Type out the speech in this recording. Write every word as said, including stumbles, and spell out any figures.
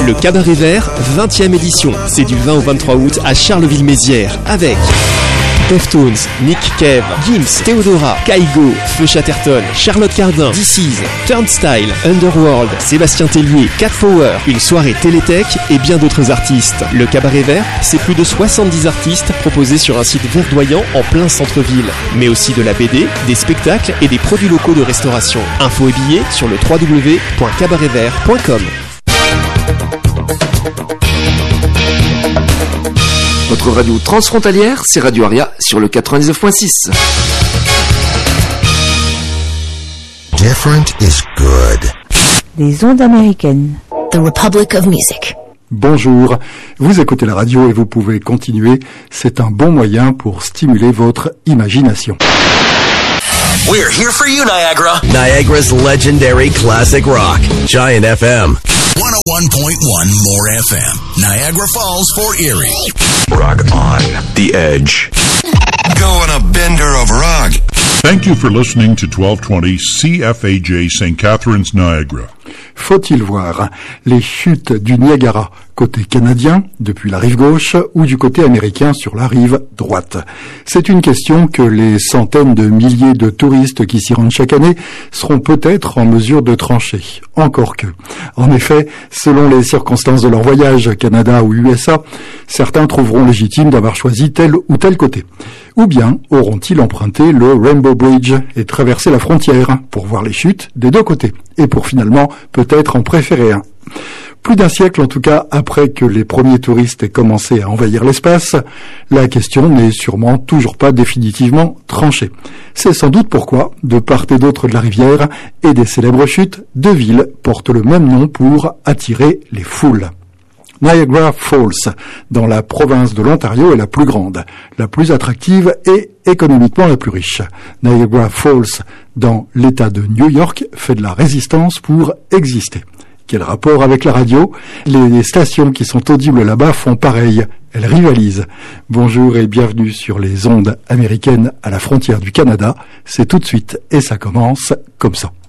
Le Cabaret Vert, vingtième édition. C'est du vingt au vingt-trois août à Charleville-Mézières avec Deftones, Nick Cave, Gims, Theodora, Kaigo, Feu Chatterton, Charlotte Cardin, D C's, Turnstile, Underworld, Sébastien Tellier, Cat Power, une soirée Télétech et bien d'autres artistes. Le Cabaret Vert, c'est plus de soixante-dix artistes proposés sur un site verdoyant en plein centre-ville. Mais aussi de la B D, des spectacles et des produits locaux de restauration. Infos et billets sur le w w w point cabaret vert point com. Votre radio transfrontalière, c'est Radio Aria sur le quatre-vingt-dix-neuf point six. Different is good. Les ondes américaines. The Republic of Music. Bonjour, vous écoutez la radio et vous pouvez continuer. C'est un bon moyen pour stimuler votre imagination. We're here for you, Niagara. Niagara's legendary classic rock, Giant F M. one oh one point one More F M. Niagara Falls for Erie. Rock on. The Edge. Go on a bender of rock. Thank you for listening to twelve twenty C F A J Saint Catharines, Niagara. Faut-il voir les chutes du Niagara côté canadien, depuis la rive gauche, ou du côté américain sur la rive droite? C'est une question que les centaines de milliers de touristes qui s'y rendent chaque année seront peut-être en mesure de trancher. Encore que. En effet, selon les circonstances de leur voyage, Canada ou U S A, certains trouveront légitime d'avoir choisi tel ou tel côté. Ou bien auront-ils emprunté le Rainbow Bridge et traversé la frontière pour voir les chutes des deux côtés, et pour finalement peut-être en préférer un. Plus d'un siècle en tout cas après que les premiers touristes aient commencé à envahir l'espace, la question n'est sûrement toujours pas définitivement tranchée. C'est sans doute pourquoi, de part et d'autre de la rivière et des célèbres chutes, deux villes portent le même nom pour attirer les foules. Niagara Falls, dans la province de l'Ontario, est la plus grande, la plus attractive et économiquement la plus riche. Niagara Falls, dans l'État de New York, fait de la résistance pour exister. Quel rapport avec la radio? Les stations qui sont audibles là-bas font pareil, elles rivalisent. Bonjour et bienvenue sur les ondes américaines à la frontière du Canada. C'est tout de suite et ça commence comme ça.